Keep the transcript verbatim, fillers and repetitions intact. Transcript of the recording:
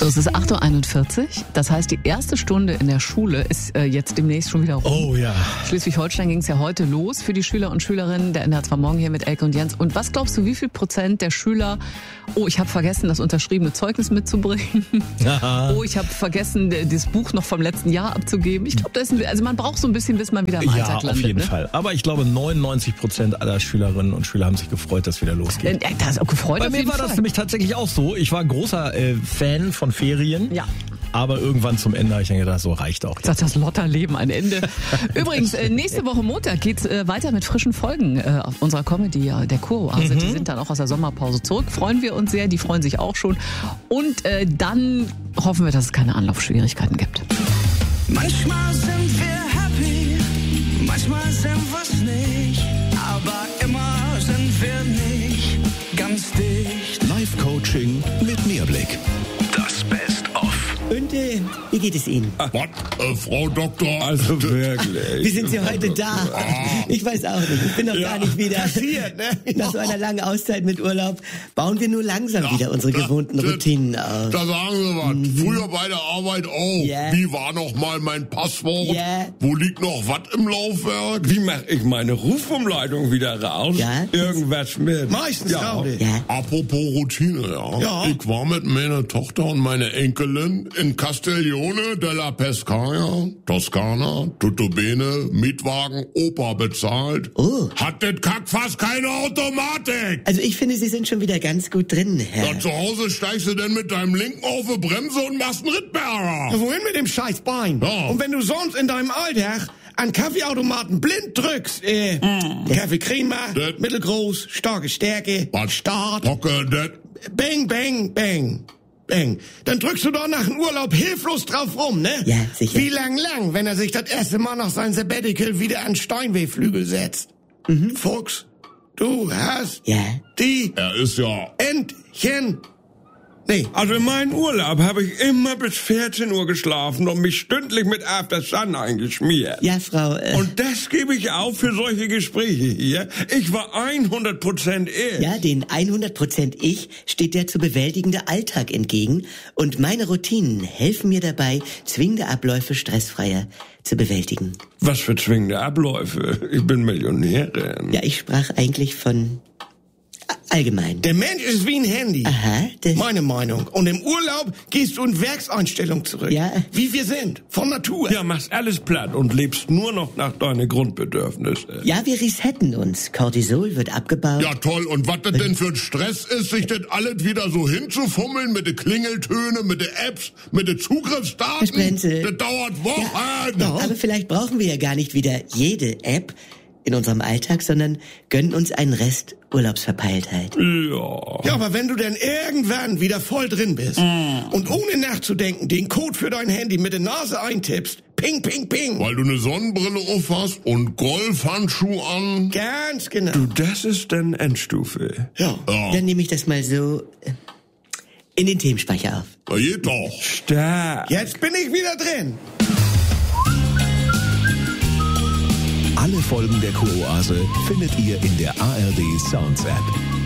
So, es ist acht Uhr einundvierzig. Das heißt, die erste Stunde in der Schule ist äh, jetzt demnächst schon wieder rum. Oh ja. Schleswig-Holstein ging es ja heute los für die Schüler und Schülerinnen. Der N D R zwei Morgen hier mit Elke und Jens. Und was glaubst du, wie viel Prozent der Schüler, oh, ich habe vergessen, das unterschriebene Zeugnis mitzubringen. Aha. Oh, ich habe vergessen, das Buch noch vom letzten Jahr abzugeben. Ich glaube, das ist, also man braucht so ein bisschen, bis man wieder im Alltag Ja, landet. auf jeden ne? Fall. Aber ich glaube, neunundneunzig Prozent aller Schülerinnen und Schüler haben sich gefreut, dass wieder losgeht. Äh, Das ist auch gefreut. Bei auf mir jeden war Fall. das nämlich tatsächlich auch so. Ich war großer äh, Fan von Ferien. Ja. Aber irgendwann zum Ende habe ich dann gedacht, so reicht auch. Sagt das Lotterleben ein Ende. Übrigens, äh, nächste Woche Montag geht's äh, weiter mit frischen Folgen äh, auf unserer Comedy, äh, der Kuro-Oase. Mhm. Die sind dann auch aus der Sommerpause zurück. Freuen wir uns sehr, die freuen sich auch schon. Und äh, dann hoffen wir, dass es keine Anlaufschwierigkeiten gibt. Manchmal sind wir happy, manchmal sind wir's nicht, aber immer sind wir nicht ganz dicht. Live-Coaching mit Mehrblick. Das Best-of. Und äh, wie geht es Ihnen? Was? Äh, Frau Doktor? Also wirklich. Wie sind Sie heute da? Ich weiß auch nicht. Ich bin noch Ja, gar nicht wieder. kassiert, ne? Nach so einer langen Auszeit mit Urlaub bauen wir nur langsam Ja, wieder unsere da- gewohnten da- Routinen auf. Da sagen Sie was. Mhm. Früher bei der Arbeit auch. Ja. Wie war noch mal mein Passwort? Ja. Wo liegt noch was im Laufwerk? Wie mache ich meine Rufumleitung wieder raus? Ja. Irgendwas mit. Meistens ja. traurig. Ja. Apropos Routine, ja. Ja. Ich war mit meiner Tochter und meiner Enkelin in Castiglione della Pescaia, Toskana, tutto bene, Mietwagen, Opa bezahlt. Oh. Hat das Kack fast keine Automatik. Also ich finde, Sie sind schon wieder ganz gut drin, Herr. Ja, zu Hause steigst du denn mit deinem linken auf die Bremse und machst einen Rittberger. Wohin mit dem scheiß Bein? Ja. Und wenn du sonst in deinem Alltag an Kaffeeautomaten blind drückst, äh, Kaffee Crema, Das- mittelgroß, starke Stärke, Was? Start, Hocke, das. bang, bang, bang, bang. Dann drückst du doch nach dem Urlaub hilflos drauf rum, ne? Ja, sicher. Wie lang, lang, wenn er sich das erste Mal nach seinem Sabbatical wieder an Steinwayflügel setzt. Mhm. Fuchs, du hast Ja. die Er ist ja... Entchen... Nee, Also in meinem Urlaub habe ich immer bis vierzehn Uhr geschlafen und mich stündlich mit After Sun eingeschmiert. Ja, Frau, äh, Und das gebe ich auf für solche Gespräche hier. Ich war hundert Prozent ich. ja, den hundert Prozent Ich steht der zu bewältigende Alltag entgegen und meine Routinen helfen mir dabei, zwingende Abläufe stressfreier zu bewältigen. Was für zwingende Abläufe. Ich bin Millionärin. Ja, ich sprach eigentlich von a- allgemein. der Mensch ist wie ein Handy. Aha, das, Meine Meinung. Und im Urlaub gehst du in Werkseinstellung zurück. Ja. Wie wir sind. Von Natur. Ja, machst alles platt und lebst nur noch nach deinen Grundbedürfnissen. ja, wir resetten uns. Cortisol wird abgebaut. Ja toll, und was das denn für ein Stress ist, sich das alles wieder so hinzufummeln mit den Klingeltönen, mit den Apps, mit den Zugriffsdaten. Herr Sprenzel. Das dauert Wochen. Aber vielleicht brauchen wir ja gar nicht wieder jede App in unserem Alltag, sondern gönnen uns einen Rest Urlaubsverpeiltheit. Ja. Ja, aber wenn du denn irgendwann wieder voll drin bist und ohne nachzudenken den Code für dein Handy mit der Nase eintippst, ping, ping, ping. Weil du eine Sonnenbrille auf hast und Golfhandschuhe an. Ganz genau. Du, das ist dann Endstufe. Ja. Ja, Dann nehme ich das mal so äh, in den Themenspeicher auf. na geht doch. Stark. Jetzt bin ich wieder drin. Alle Folgen der Kuro-Oase findet ihr in der A R D Sounds App.